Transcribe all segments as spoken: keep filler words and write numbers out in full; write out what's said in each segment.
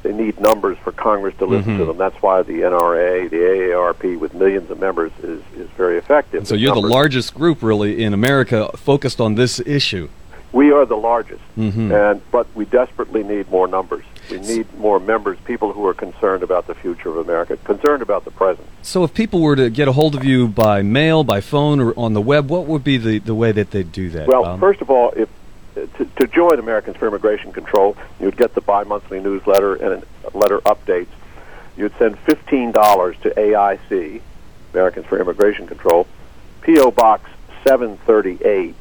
they need numbers for Congress to listen mm-hmm. to them. That's why the N R A, the A A R P, with millions of members, is, is very effective. And so you're numbers. the largest group, really, in America focused on this issue. We are the largest, mm-hmm. and but we desperately need more numbers. We need more members, people who are concerned about the future of America, concerned about the present. So if people were to get a hold of you by mail, by phone, or on the web, what would be the, the way that they'd do that? Well, um, first of all, if to, to join Americans for Immigration Control, you'd get the bi-monthly newsletter and letter updates. You'd send fifteen dollars to A I C, Americans for Immigration Control, P O Box seven thirty-eight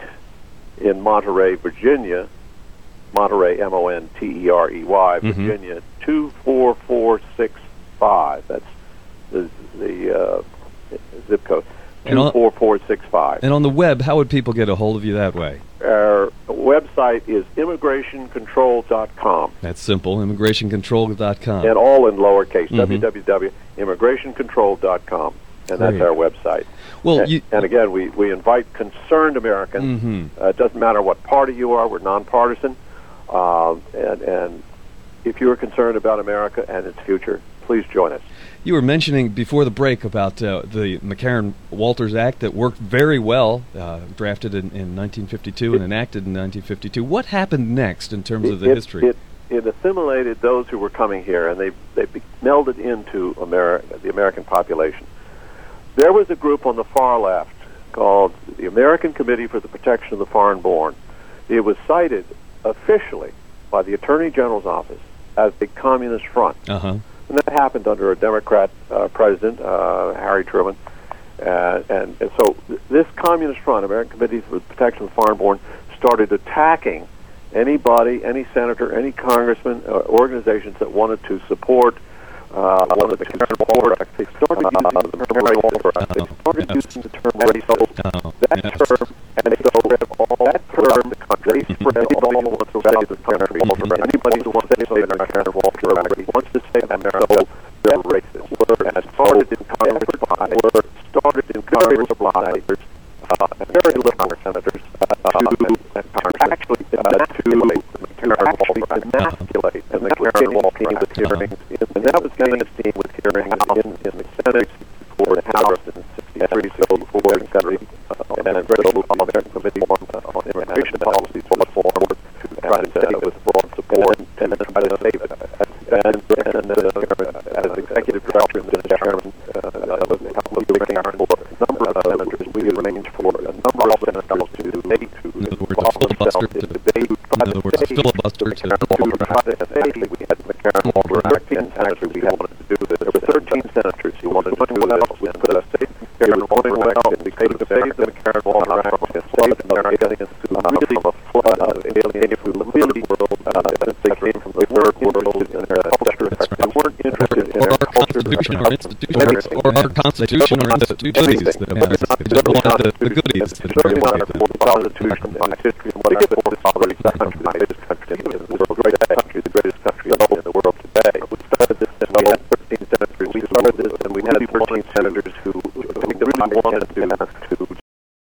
in Monterey, Virginia, Monterey, M O N T E R E Y, Virginia, mm-hmm. two four four six five. That's the, the uh, zip code, two four four six five. And on the web, how would people get a hold of you that way? Our website is immigration control dot com. That's simple, immigration control dot com. And all in lowercase, mm-hmm. w w w dot immigration control dot com. And Great. That's our website. Well, and, you, and again, we, we invite concerned Americans. Mm-hmm. Uh, it doesn't matter what party you are. We're nonpartisan. Uh, and, and if you're concerned about America and its future, please join us. You were mentioning before the break about uh, the McCarran-Walters Act that worked very well, uh, drafted in, in nineteen fifty-two and enacted in nineteen fifty-two. What happened next in terms it, of the it, history? It, it assimilated those who were coming here, and they they be melded into America, the American population. There was a group on the far left called the American Committee for the Protection of the Foreign-Born. It was cited officially by the Attorney General's office as the Communist Front. Uh-huh. And that happened under a Democrat uh, president, uh, Harry Truman. Uh, and, and so th- this Communist Front, American Committee for the Protection of the Foreign-Born, started attacking anybody, any senator, any congressman, uh, organizations that wanted to support uh, one of the McCarran-Walters Act. They started using the term McCarran-Walters Act. They started using the term racial. That term, and so that term, they spread all over the value of the country. Anybody who wants to say that McCarran-Walters Act wants to say that America, they're racist. And started in Congress by, started in Congress by uh, very liberal senators uh, to actually emasculate McCarran-Walters emasculate and McCarran-Walters with hearings. And that was Amnesty with hearings in, in the Senate or the House in sixty-three, sixty-four, and seventy. Uh, and then the American Committee on, uh, on Immigration Policies was formed to try to say with broad support and then try to save it. And, and uh, as executive director and the chairman uh, of the couple of hearings for a number of senators, we arranged for a number of senators to debate, to involve themselves in debate, to try to say we had McCarran-Walters Act, and actually we wanted to do this. There were thirteen senators who wanted to do this, and put a state McCarran-Walters Act, and we could have saved the McCarran-Walters Act from a flood of Americans who really from a flood of aliens who really world, uh, they came from the third world in their culture. They weren't interested in their culture. Or institutions, or our Constitution or institutions that America just wanted the, the goodies. It's certainly not a Constitution. It's history and what it is for this country.